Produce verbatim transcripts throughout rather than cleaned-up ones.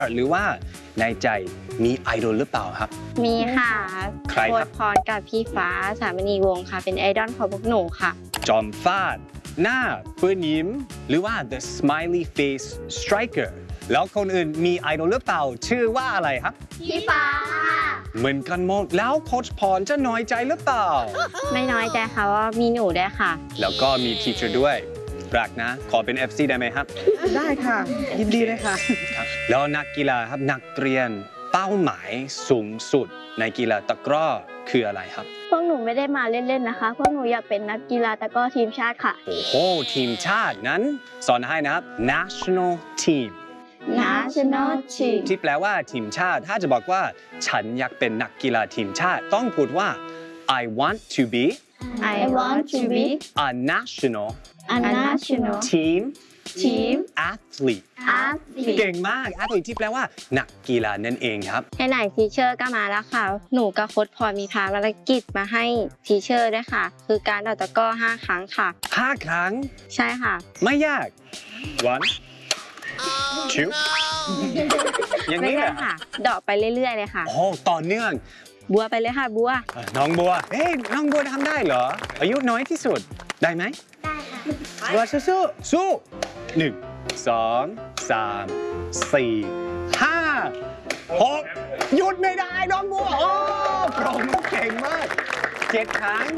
หรือว่าในใจมีไอดอลหรือเปล่าครับมีค่ะใครครับโค้ชพรกับพี่ฟ้าสามณีวงศ์ค่ะเป็นไอดอลของพวกหนูค่ะจอมฟาดหน้าปืนยิ้มหรือว่า the smiley face striker แล้วคนอื่นมีไอดอลหรือเปล่าชื่อว่าอะไรครับพี่ฟ้าเหมือนกันหมดแล้วโค้ชพรจะน้อยใจหรือเปล่าไม่น้อยใจค่ะว่ามีหนูด้วยค่ะแล้วก็มีทีเชอร์ด้วยรักนะขอเป็น เอฟ ซี ได้ไหมครับได้ค่ะยินดีเลยค่ะแล้วนักกีฬาครับนักเรียนเป้าหมายสูงสุดในกีฬาตะกร้อคืออะไรครับพวกหนูไม่ได้มาเล่นๆนะคะพวกหนูอยากเป็นนักกีฬาตะกร้อทีมชาติค่ะโอ้โหทีมชาตินั้นสอนให้นะครับ national team national team ที่แปลว่าทีมชาติถ้าจะบอกว่าฉันอยากเป็นนักกีฬาทีมชาติต้องพูดว่า I want to be I want to be a national a national team team athlete athlete เก่งมาก athlete ที่แปลว่านักกีฬานั่นเองครับให้ไหนทีเชอร์ก็มาแล้วค่ะหนูกับโค้ชพรมีภารกิจมาให้ทีเชอร์ด้วยค่ะคือการเดาตะกร้อห้าครั้งค่ะห้าครั้งใช่ค่ะไม่ยาก one two อย่างนี้เลยค่ะเดาะไปเรื่อยๆเลยค่ะโอ้ต่อเนื่องบัวไปเลยค่ะบัวน้องบัวเฮ้ยน้องบัวทำได้เหรออายุน้อยที่สุดได้ไหมได้ค่ะบัวสู้ๆสู้หนึ่งสองสามสี่ห้าหกหยุดไม่ได้น้องบัวโอ้โปรโมเก่งมากเจ็ดครั้ง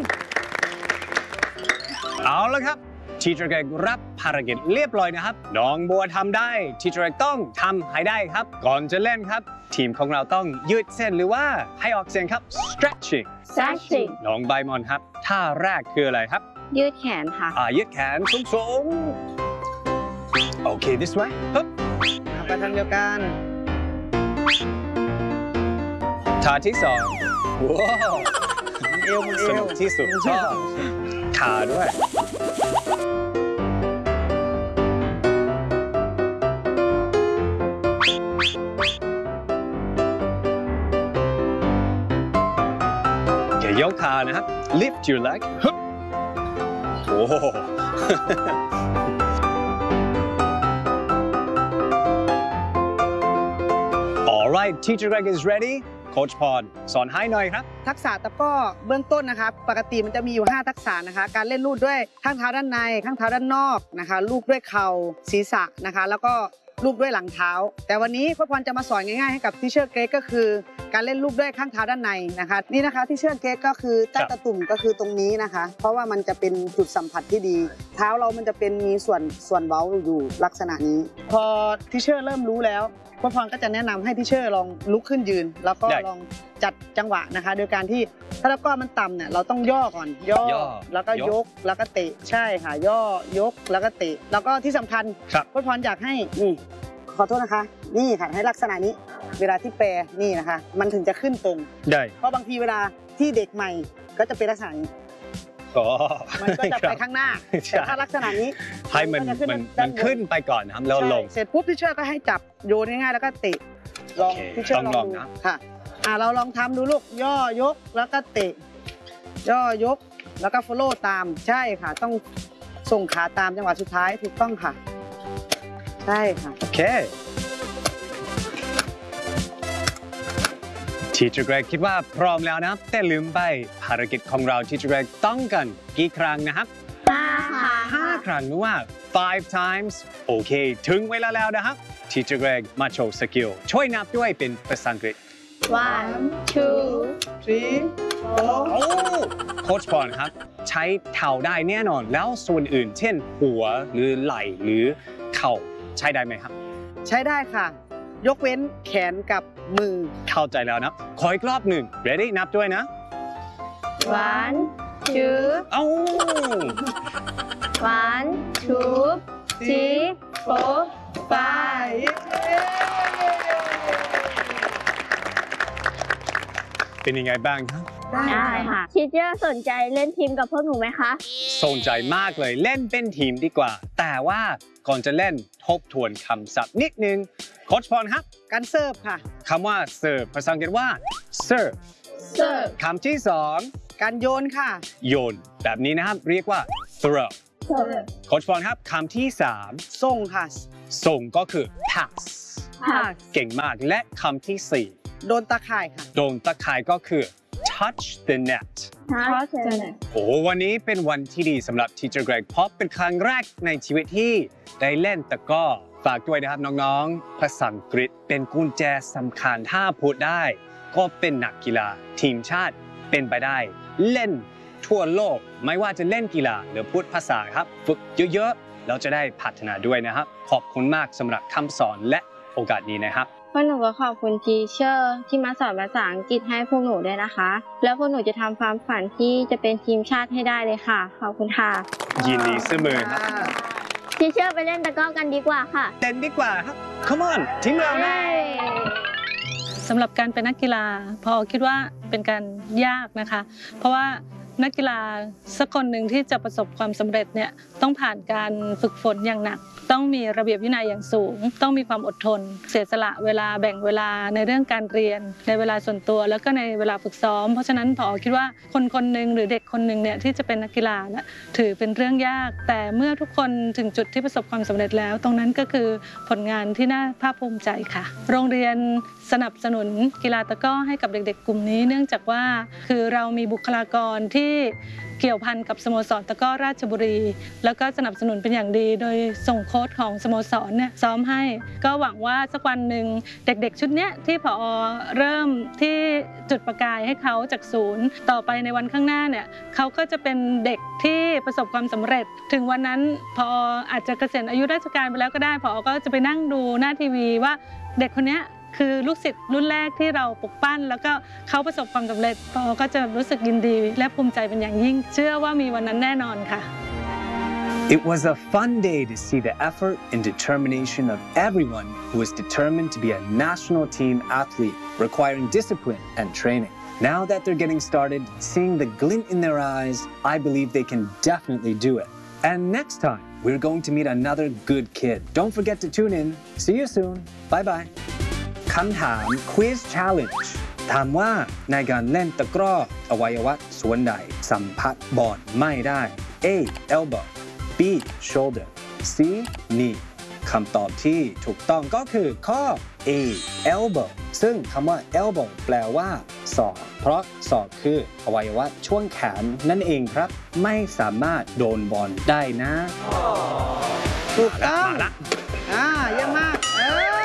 เอาละครับทีเชอร์เกรกรับภารกิจเรียบร้อยนะครับน้องบัวทำได้ทีเชอร์เกรกต้องทำให้ได้ครับก่อนจะเล่นครับทีมของเราต้องยืดเส้นหรือว่าให้ออกเสียงครับ stretching stretching น้องใบมอนครับท่าแรกคืออะไรครับยืดแขนค่ะอ่ายืดแขนสูงๆโอเค this way ปึ๊บไปทางเดียวกันท่าที่สองว้าวเอวมันเอวที่สุดชอบขาด้วยยกขานะครับ lift your leg ฮึบโอ้ alright teacher Greg is ready coach พรสอนให้หน่อยครับทักษะตะกร้อเบื้องต้นนะคะปกติมันจะมีอยู่ห้าทักษะนะคะการเล่นลูกด้วยข้างเท้าด้านในข้างเท้าด้านนอกนะคะลูกด้วยเข่าศีรษะนะคะแล้วก็ลูกด้วยหลังเท้าแต่วันนี้พ่อพรจะมาสอนง่ายๆให้กับทีเชอร์เกรกก็คือการเล่นลูกด้วยข้างเท้าด้านในนะคะนี่นะคะทีเชอร์เกรกก็คือใต้ตะตุ่มก็คือตรงนี้นะคะเพราะว่ามันจะเป็นจุดสัมผัสที่ดีเท้าเรามันจะเป็นมีส่วนส่วนเว้าอยู่ลักษณะนี้พอทีเชอร์เริ่มรู้แล้วพ่อพรก็จะแนะนำให้ทีเชอร์ลองลุกขึ้นยืนแล้วก็ลองจัดจังหวะนะคะโดยการที่ถ้าตะกร้อมันต่ำเนี่ยเราต้องย่อก่อนย่อแล้วก็ยกแล้วก็เตะใช่ค่ะย่อยกแล้วก็เตะแล้วก็ที่สำคัญพ่อพรอยากให้นี่ขอโทษนะคะนี่ค่ะให้ลักษณะนี้เวลาที่แปรนี่นะคะมันถึงจะขึ้นตรงได้เพราะบางทีเวลาที่เด็กใหม่ก็จะเป็นลักษณะนี้มันก็จะไปข้างหน้าแต่ถ้าลักษณะนี้ให้มันมันขึ้นไปก่อนนะครับแล้วลงเสร็จปุ๊บที่เชื่อก็ให้จับโยนง่ายๆแล้วก็เตะลองที่เชื่อลองนะค่ะอ่าเราลองทำดูลูกย่อยกแล้วก็เตะย่อยกแล้วก็ follow ตามใช่ค่ะต้องส่งขาตามจังหวะสุดท้ายถูกต้องค่ะใช่ค่ะโอเคทีเชอร์เกรกคิดว่าพร้อมแล้วนะครับแต่ลืมไปภารกิจของเราทีเชอร์เกรกต้องกันกี่ครั้งนะครับห้าครั้งห้าครั้งหรือว่า five times โอเคถึงเวลาแล้วนะครับทีเชอร์เกรกมาโชว์สกิลช่วยนับด้วยเป็นภาษาอังกฤษ one two three four โอ้โค้ชพรครับใช้เท้าได้แน่นอนแล้วส่วนอื่นเช่นหัวหรือไหล่หรือเข่าใช้ได้ไหมครับใช้ได้ค่ะยกเว้นแขนกับมือเข้าใจแล้วนะขออีกรอบหนึ่ง ready นับด้วยนะ one two เอ้า one two three four five เป็นยังไงบ้างครับได้ค่ะทีเชอร์สนใจเล่นทีมกับพวกหนูไหมคะสนใจมากเลยเล่นเป็นทีมดีกว่าแต่ว่าก่อนจะเล่นทบทวนคำศัพท์นิดนึงโค้ชพรครับการเสิร์ฟค่ะคำว่าเสิร์ฟภาษาอังกฤษว่า serve serve คำที่สองการโยนค่ะโยนแบบนี้นะครับเรียกว่า throw โค้ชพรครับคำที่สามส่งค่ะส่งก็คือ pass ค่ะเก่งมากและคำที่สี่โดนตะข่ายค่ะโดนตะข่ายก็คือ touch the net โอ้วันนี้เป็นวันที่ดีสำหรับ Teacher Greg เพราะเป็นครั้งแรกในชีวิตที่ได้เล่นตะกร้อฝากด้วยนะครับน้องๆภาษาอังกฤษเป็นกุญแจสำคัญถ้าพูดได้ก็เป็นนักกีฬาทีมชาติเป็นไปได้เล่นทั่วโลกไม่ว่าจะเล่นกีฬาหรือพูดภาษาครับฝึกเยอะๆเราจะได้พัฒนาด้วยนะครับขอบคุณมากสำหรับคำสอนและโอกาสนี้นะครับพวกหนูก็ขอบคุณทีเชอร์ที่มาสอนภาษาอังกฤษให้พวกหนูด้วยนะคะ แล้วพวกหนูจะทำความฝันที่จะเป็นทีมชาติให้ได้เลยค่ะ ขอบคุณค่ะยินดีเสมอครับทีเชอร์ไปเล่นตะกร้อกันดีกว่าค่ะเต้นดีกว่าครับ come on ทีมเรานะสำหรับการเป็นนักกีฬาพอคิดว่าเป็นการยากนะคะ เพราะว่านักกีฬาสักคนหนึ่งที่จะประสบความสำเร็จเนี่ยต้องผ่านการฝึกฝนอย่างหนัก ต้องมีระเบียบวินัยอย่างสูง ต้องมีความอดทน เสียสละเวลาแบ่งเวลาในเรื่องการเรียน ในเวลาส่วนตัวแล้วก็ในเวลาฝึกซ้อม เพราะฉะนั้นพอคิดว่าคนคนหนึ่งหรือเด็กคนหนึ่งเนี่ยที่จะเป็นนักกีฬาเนี่ยถือเป็นเรื่องยาก แต่เมื่อทุกคนถึงจุดที่ประสบความสำเร็จแล้ว ตรงนั้นก็คือผลงานที่น่าภาคภูมิใจค่ะ โรงเรียนสนับสนุนกีฬาตะกร้อให้กับเด็กๆกลุ่มนี้เนื่องจากว่าคือเรามีบุคลากรที่เกี่ยวพันกับสโมสรตะกร้อราชบุรี แล้วก็สนับสนุนเป็นอย่างดี โดยส่งโค้ชของสโมสรเนี่ยซ้อมให้ก็หวังว่าสักวันหนึ่งเด็กๆชุดเนี้ยที่ผอเริ่มที่จุดประกายให้เขาจากศูนย์ต่อไปในวันข้างหน้าเนี่ยเขาก็จะเป็นเด็กที่ประสบความสำเร็จ ถึงวันนั้นผออาจจะเกษียณอายุราชการไปแล้วก็ได้ผอก็จะไปนั่งดูหน้าทีวีว่าเด็กคนเนี้ยคือลูกศิษย์รุ่นแรกที่เราปลุกปั้นแล้วก็เขาประสบความสำเร็จพอก็จะรู้สึกยินดีและภูมิใจเป็นอย่างยิ่งเชื่อว่ามีวันนั้นแน่นอนค่ะ It was a fun day to see the effort and determination of everyone who was determined to be a national team athlete, requiring discipline and training. Now that they're getting started, seeing the glint in their eyes, I believe they can definitely do it. And next time, we're going to meet another good kid. Don't forget to tune in. See you soon. Bye-bye. คำถาม Quiz Challenge ถามว่าในการเล่นตะกร้ออวัยวะส่วนใดสัมผัสบอลไม่ได้ A. Elbow B. Shoulder C. Knee คำตอบที่ถูกต้องก็คือข้อ A. Elbow ซึ่งคำว่า elbow แปลว่าศอกเพราะศอกคืออวัยวะช่วงแขนนั่นเองครับไม่สามารถโดนบอลได้นะถูกต้องอ่าเยี่ยมมากเออ